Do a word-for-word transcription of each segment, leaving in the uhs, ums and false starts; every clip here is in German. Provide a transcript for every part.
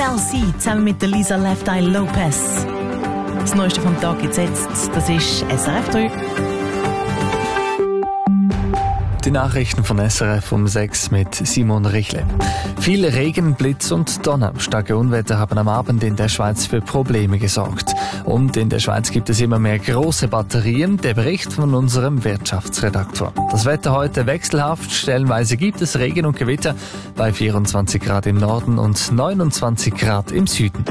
Mel C zusammen mit der Lisa Left Eye Lopez. Das Neueste vom Tag gibt's jetzt, das ist S R F drei. Die Nachrichten von S R F um sechs mit Simon Richle. Viel Regen, Blitz und Donner. Starke Unwetter haben am Abend in der Schweiz für Probleme gesorgt. Und in der Schweiz gibt es immer mehr große Batterien. Der Bericht von unserem Wirtschaftsredaktor. Das Wetter heute wechselhaft. Stellenweise gibt es Regen und Gewitter bei vierundzwanzig Grad im Norden und neunundzwanzig Grad im Süden.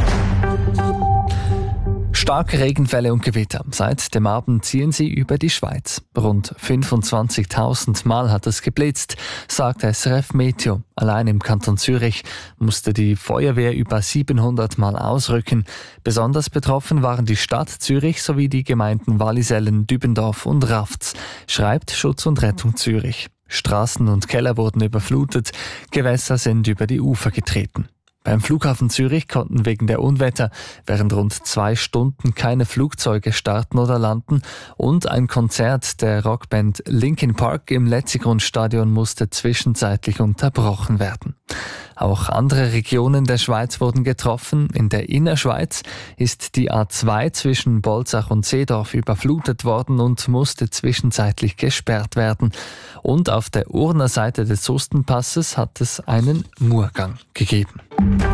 Starke Regenfälle und Gewitter. Seit dem Abend ziehen sie über die Schweiz. Rund fünfundzwanzigtausend Mal hat es geblitzt, sagt S R F Meteo. Allein im Kanton Zürich musste die Feuerwehr über siebenhundert Mal ausrücken. Besonders betroffen waren die Stadt Zürich sowie die Gemeinden Wallisellen, Dübendorf und Rafts, schreibt Schutz und Rettung Zürich. Straßen und Keller wurden überflutet, Gewässer sind über die Ufer getreten. Beim Flughafen Zürich konnten wegen der Unwetter während rund zwei Stunden keine Flugzeuge starten oder landen und ein Konzert der Rockband Linkin Park im Letzigrund-Stadion musste zwischenzeitlich unterbrochen werden. Auch andere Regionen der Schweiz wurden getroffen. In der Innerschweiz ist die A zwei zwischen Bolzach und Seedorf überflutet worden und musste zwischenzeitlich gesperrt werden. Und auf der Urner Seite des Sustenpasses hat es einen Murgang gegeben.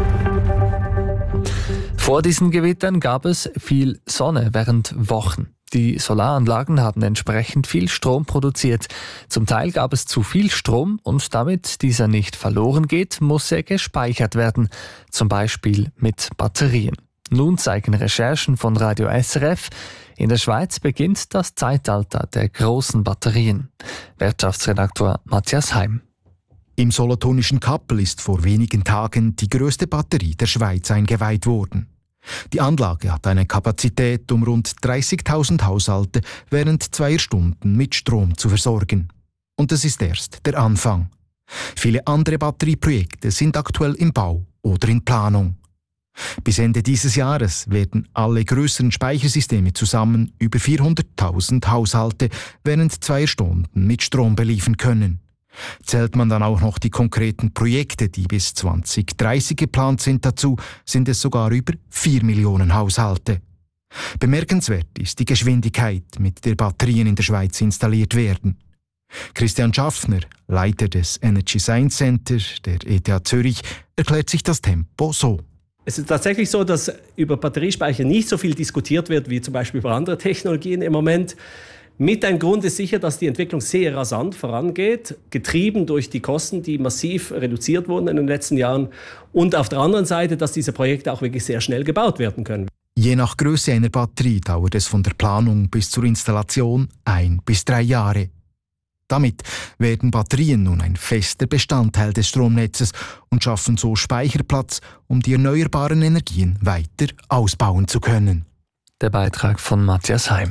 Vor diesen Gewittern gab es viel Sonne während Wochen. Die Solaranlagen haben entsprechend viel Strom produziert. Zum Teil gab es zu viel Strom und damit dieser nicht verloren geht, muss er gespeichert werden, zum Beispiel mit Batterien. Nun zeigen Recherchen von Radio S R F, in der Schweiz beginnt das Zeitalter der großen Batterien. Wirtschaftsredaktor Matthias Heim. Im solothurnischen Kappel ist vor wenigen Tagen die grösste Batterie der Schweiz eingeweiht worden. Die Anlage hat eine Kapazität, um rund dreißigtausend Haushalte während zweier Stunden mit Strom zu versorgen. Und das ist erst der Anfang. Viele andere Batterieprojekte sind aktuell im Bau oder in Planung. Bis Ende dieses Jahres werden alle größeren Speichersysteme zusammen über vierhunderttausend Haushalte während zweier Stunden mit Strom beliefern können. Zählt man dann auch noch die konkreten Projekte, die bis zwanzig dreißig geplant sind dazu, sind es sogar über vier Millionen Haushalte. Bemerkenswert ist die Geschwindigkeit, mit der Batterien in der Schweiz installiert werden. Christian Schaffner, Leiter des Energy Science Center der E T H Zürich, erklärt sich das Tempo so. Es ist tatsächlich so, dass über Batteriespeicher nicht so viel diskutiert wird, wie zum Beispiel über andere Technologien im Moment. Mit ein Grund ist sicher, dass die Entwicklung sehr rasant vorangeht, getrieben durch die Kosten, die massiv reduziert wurden in den letzten Jahren. Und auf der anderen Seite, dass diese Projekte auch wirklich sehr schnell gebaut werden können. Je nach Größe einer Batterie dauert es von der Planung bis zur Installation ein bis drei Jahre. Damit werden Batterien nun ein fester Bestandteil des Stromnetzes und schaffen so Speicherplatz, um die erneuerbaren Energien weiter ausbauen zu können. Der Beitrag von Matthias Heim.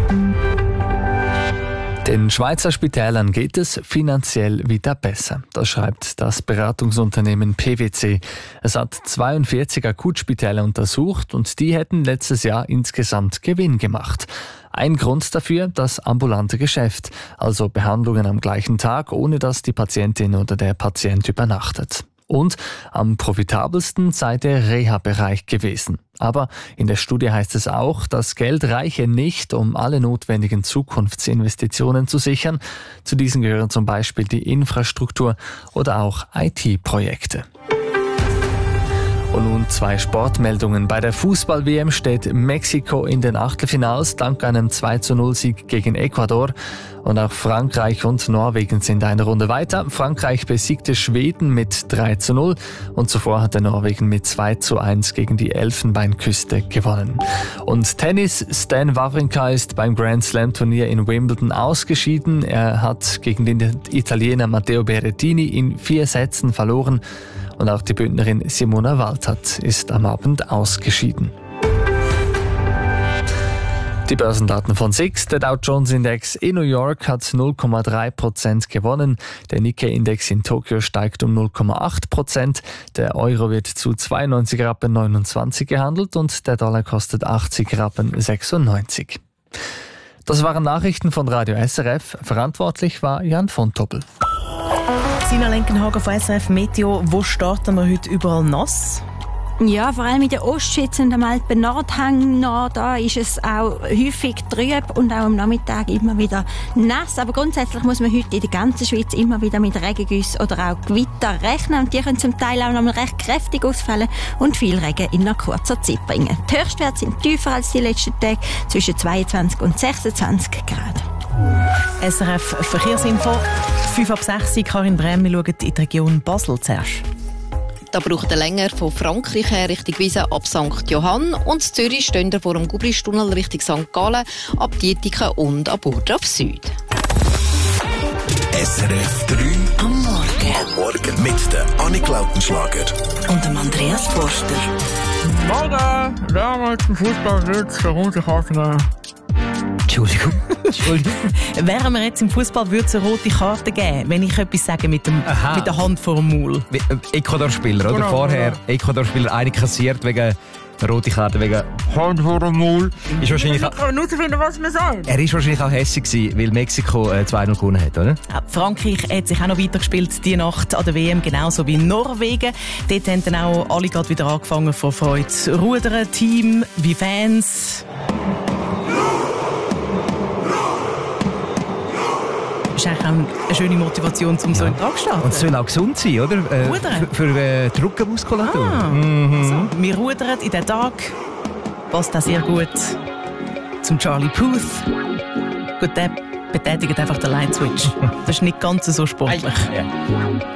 Den Schweizer Spitälern geht es finanziell wieder besser. Das schreibt das Beratungsunternehmen P W C. Es hat zweiundvierzig Akutspitäler untersucht und die hätten letztes Jahr insgesamt Gewinn gemacht. Ein Grund dafür, das ambulante Geschäft, also Behandlungen am gleichen Tag, ohne dass die Patientin oder der Patient übernachtet. Und am profitabelsten sei der Reha-Bereich gewesen. Aber in der Studie heißt es auch, das Geld reiche nicht, um alle notwendigen Zukunftsinvestitionen zu sichern. Zu diesen gehören zum Beispiel die Infrastruktur oder auch I T-Projekte. Und nun zwei Sportmeldungen. Bei der Fußball-W M steht Mexiko in den Achtelfinals dank einem zwei zu null Sieg gegen Ecuador. Und auch Frankreich und Norwegen sind eine Runde weiter. Frankreich besiegte Schweden mit drei zu null und zuvor hatte Norwegen mit zwei zu eins gegen die Elfenbeinküste gewonnen. Und Tennis, Stan Wawrinka ist beim Grand Slam Turnier in Wimbledon ausgeschieden. Er hat gegen den Italiener Matteo Berrettini in vier Sätzen verloren. Und auch die Bündnerin Simona Waltert ist am Abend ausgeschieden. Die Börsendaten von S I X. Der Dow Jones Index in New York hat null Komma drei Prozent gewonnen. Der Nikkei-Index in Tokio steigt um null Komma acht Prozent. Der Euro wird zu zweiundneunzig Rappen neunundzwanzig gehandelt und der Dollar kostet achtzig Rappen sechsundneunzig. Das waren Nachrichten von Radio S R F. Verantwortlich war Jan von Toppel. Sina Lenkenhagen von S R F Meteo. Wo starten wir heute überall nass? Ja, vor allem in der Ostschweiz und am Alpen Nordhang noch, da ist es auch häufig trüb und auch am Nachmittag immer wieder nass. Aber grundsätzlich muss man heute in der ganzen Schweiz immer wieder mit Regengüssen oder auch Gewitter rechnen. Und die können zum Teil auch noch mal recht kräftig ausfallen und viel Regen in einer kurzer Zeit bringen. Die Höchstwerte sind tiefer als die letzten Tage, zwischen zweiundzwanzig und sechsundzwanzig Grad. S R F Verkehrsinfo, fünf ab sechs, Karin Brehm, wir schauen in die Region Basel zuerst. Da braucht er länger von Frankreich her Richtung Wiesen ab Sankt Johann und in Zürich stehen wir vor dem Gubristunnel Richtung Sankt Gallen ab Dietiken und ab Burgdorf Süd. S R F drei am Morgen. Am Morgen mit der Annik Lautenschlager Und dem Andreas Forster. Morgen! Wer mal zum Fußball will, der rote Karte geben. Entschuldigung. Entschuldigung. Wären wir jetzt im Fußball, würde es eine rote Karte geben, wenn ich etwas sage mit, dem, mit der Hand vor dem Maul. Ecuador-Spieler, oder? Genau, Vorher genau. Ecuador-Spieler eine kassiert wegen rote Karte, wegen Hand vor dem Maul. Ist wahrscheinlich auch, Ich kann nur finden, was man sagt. er ist wahrscheinlich auch hässig gewesen, weil Mexiko äh, zwei null gewonnen hat, oder? Ja, Frankreich hat sich auch noch weitergespielt die Nacht an der W M, genauso wie Norwegen. Dort haben dann auch alle gerade wieder angefangen vor Freude zu rudern, Team wie Fans. Das ist eigentlich auch eine schöne Motivation, um so einen Tag zu starten. Und es soll auch gesund sein, oder? Äh, Rudern? für für äh, die Rückenmuskulatur. Ah, Mhm. so, wir rudern in den Tag. Passt auch sehr gut zum Charlie Puth. Gut, der betätigt einfach den Light Switch. Das ist nicht ganz so sportlich.